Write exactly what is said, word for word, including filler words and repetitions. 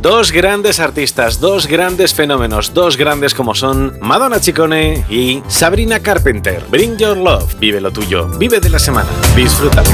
Dos grandes artistas, dos grandes fenómenos, dos grandes como son Madonna Ciccone y Sabrina Carpenter. Bring Your Love, vive lo tuyo, vive de la semana, disfrútalo.